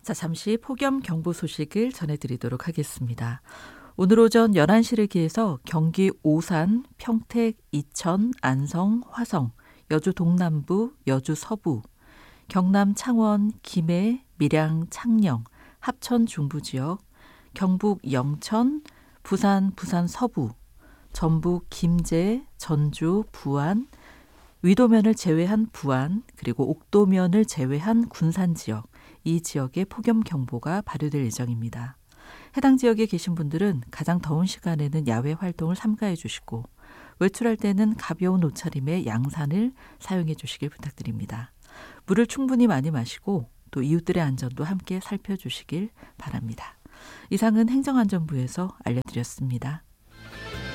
자, 잠시 폭염 경보 소식을 전해드리도록 하겠습니다. 오늘 오전 11시를 기해서 경기 오산, 평택, 이천, 안성, 화성, 여주 동남부, 여주 서부, 경남 창원, 김해, 밀양, 창녕, 합천 중부 지역, 경북 영천, 부산 서부, 전북 김제, 전주, 부안, 위도면을 제외한 부안, 그리고 옥도면을 제외한 군산 지역, 이 지역에 폭염 경보가 발효될 예정입니다. 해당 지역에 계신 분들은 가장 더운 시간에는 야외 활동을 삼가해 주시고 외출할 때는 가벼운 옷차림에 양산을 사용해 주시길 부탁드립니다. 물을 충분히 많이 마시고 또 이웃들의 안전도 함께 살펴주시길 바랍니다. 이상은 행정안전부에서 알려드렸습니다.